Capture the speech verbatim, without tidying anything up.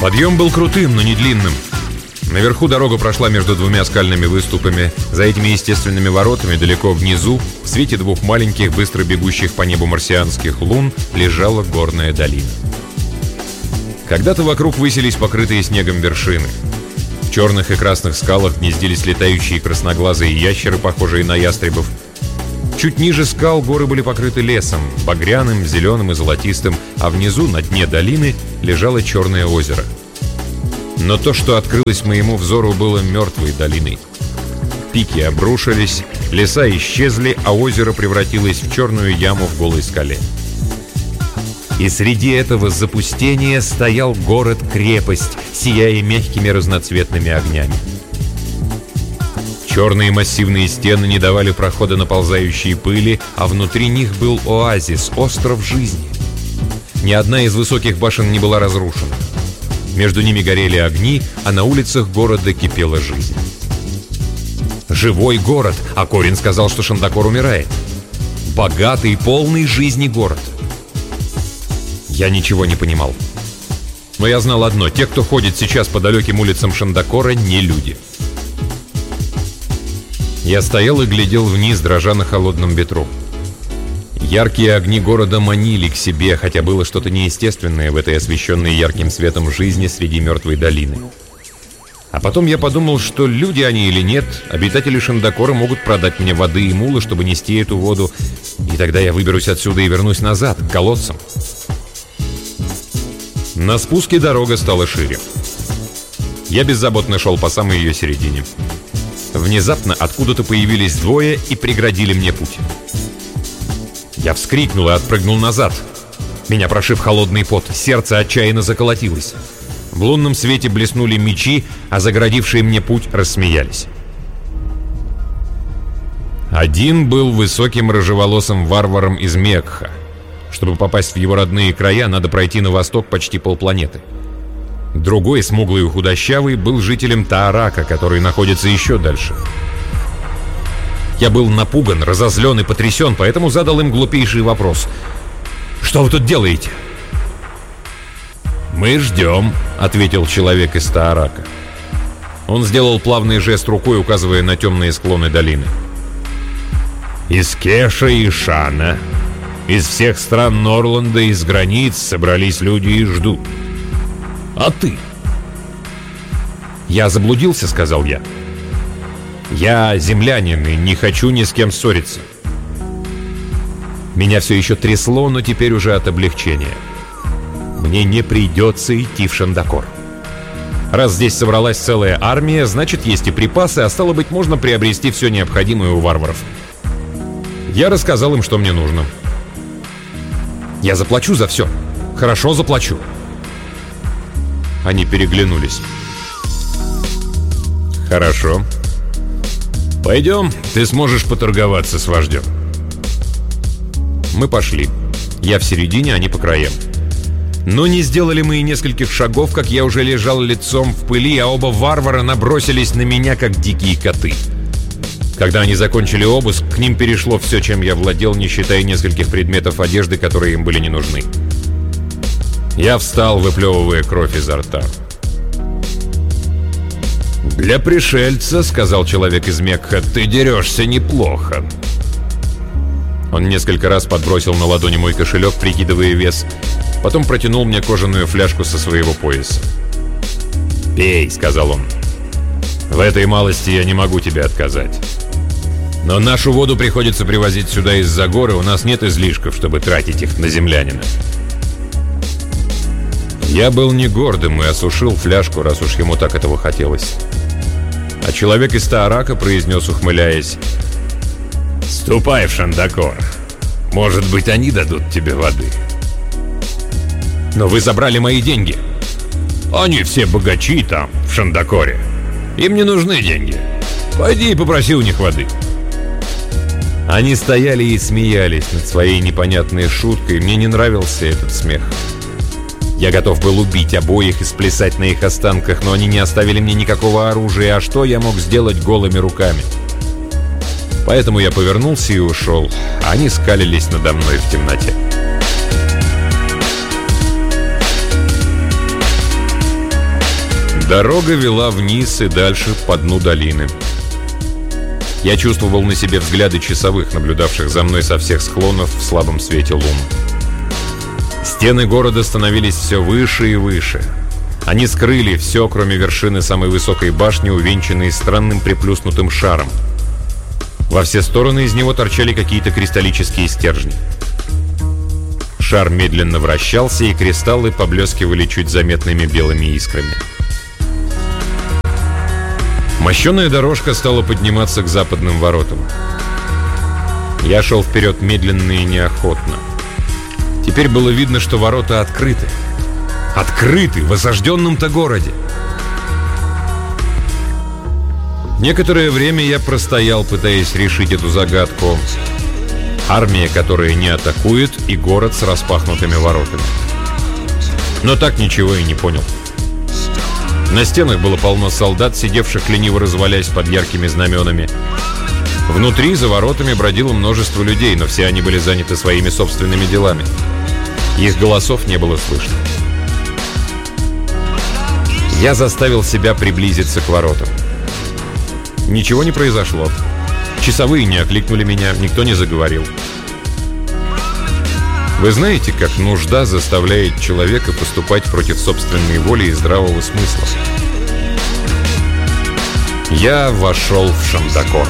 Подъем был крутым, но не длинным. Наверху дорога прошла между двумя скальными выступами. За этими естественными воротами, далеко внизу, в свете двух маленьких, быстро бегущих по небу марсианских лун, лежала горная долина. Когда-то вокруг высились покрытые снегом вершины. В черных и красных скалах гнездились летающие красноглазые ящеры, похожие на ястребов. Чуть ниже скал горы были покрыты лесом, багряным, зеленым и золотистым, а внизу, на дне долины, лежало черное озеро. Но то, что открылось моему взору, было мертвой долиной. Пики обрушились, леса исчезли, а озеро превратилось в черную яму в голой скале. И среди этого запустения стоял город-крепость, сияя мягкими разноцветными огнями. Черные массивные стены не давали прохода наползающей пыли, а внутри них был оазис, остров жизни. Ни одна из высоких башен не была разрушена. Между ними горели огни, а на улицах города кипела жизнь. Живой город, а Корин сказал, что Шандакор умирает. Богатый, полный жизни город. Я ничего не понимал. Но я знал одно: те, кто ходит сейчас по далеким улицам Шандакора, не люди. Я стоял и глядел вниз, дрожа на холодном ветру. Яркие огни города манили к себе, хотя было что-то неестественное в этой освещенной ярким светом жизни среди мертвой долины. А потом я подумал, что люди они или нет, обитатели Шандакора могут продать мне воды и мула, чтобы нести эту воду, и тогда я выберусь отсюда и вернусь назад, к колодцам. На спуске дорога стала шире. Я беззаботно шел по самой ее середине. Внезапно откуда-то появились двое и преградили мне путь. Я вскрикнул и отпрыгнул назад. Меня прошиб холодный пот, сердце отчаянно заколотилось. В лунном свете блеснули мечи, а загородившие мне путь рассмеялись. Один был высоким рыжеволосым варваром из Мекха. Чтобы попасть в его родные края, надо пройти на восток почти полпланеты. Другой, смуглый и худощавый, был жителем Таарака, который находится еще дальше. Я был напуган, разозлен и потрясен, поэтому задал им глупейший вопрос. «Что вы тут делаете?» «Мы ждем», — ответил человек из Таарака. Он сделал плавный жест рукой, указывая на темные склоны долины. «Из Кеша и Шана, из всех стран Норланда, из границ собрались люди и ждут. А ты?» «Я заблудился», — сказал я. «Я землянин и не хочу ни с кем ссориться». Меня все еще трясло, но теперь уже от облегчения. Мне не придется идти в Шандакор. Раз здесь собралась целая армия, значит, есть и припасы, а стало быть, можно приобрести все необходимое у варваров. Я рассказал им, что мне нужно. «Я заплачу за все. Хорошо заплачу». Они переглянулись. «Хорошо. Пойдем, ты сможешь поторговаться с вождем». Мы пошли. Я в середине, они по краям. Но не сделали мы и нескольких шагов, как я уже лежал лицом в пыли, а оба варвара набросились на меня, как дикие коты. Когда они закончили обыск, к ним перешло все, чем я владел, не считая нескольких предметов одежды, которые им были не нужны. Я встал, выплевывая кровь изо рта. «Для пришельца, — сказал человек из Мекха, — ты дерешься неплохо». Он несколько раз подбросил на ладони мой кошелек, прикидывая вес. Потом протянул мне кожаную фляжку со своего пояса. «Пей, — сказал он. В этой малости я не могу тебе отказать. Но нашу воду приходится привозить сюда из-за горы, у нас нет излишков, чтобы тратить их на землянина». Я был не гордым и осушил фляжку, раз уж ему так этого хотелось. А человек из Таарака произнес, ухмыляясь: «Ступай в Шандакор. Может быть, они дадут тебе воды». «Но вы забрали мои деньги». «Они все богачи там, в Шандакоре. Им не нужны деньги. Пойди и попроси у них воды». Они стояли и смеялись над своей непонятной шуткой. Мне не нравился этот смех. Я готов был убить обоих и сплясать на их останках, но они не оставили мне никакого оружия, а что я мог сделать голыми руками? Поэтому я повернулся и ушел, а они скалились надо мной в темноте. Дорога вела вниз и дальше по дну долины. Я чувствовал на себе взгляды часовых, наблюдавших за мной со всех склонов в слабом свете лун. Стены города становились все выше и выше. Они скрыли все, кроме вершины самой высокой башни, увенчанной странным приплюснутым шаром. Во все стороны из него торчали какие-то кристаллические стержни. Шар медленно вращался, и кристаллы поблескивали чуть заметными белыми искрами. Мощеная дорожка стала подниматься к западным воротам. Я шел вперед медленно и неохотно. Теперь было видно, что ворота открыты. Открыты в осажденном-то городе. Некоторое время я простоял, пытаясь решить эту загадку. Армия, которая не атакует, и город с распахнутыми воротами. Но так ничего и не понял. На стенах было полно солдат, сидевших лениво развалясь под яркими знаменами. Внутри, за воротами, бродило множество людей, но все они были заняты своими собственными делами. Их голосов не было слышно. Я заставил себя приблизиться к воротам. Ничего не произошло. Часовые не окликнули меня, никто не заговорил. Вы знаете, как нужда заставляет человека поступать против собственной воли и здравого смысла? Я вошел в Шандакор.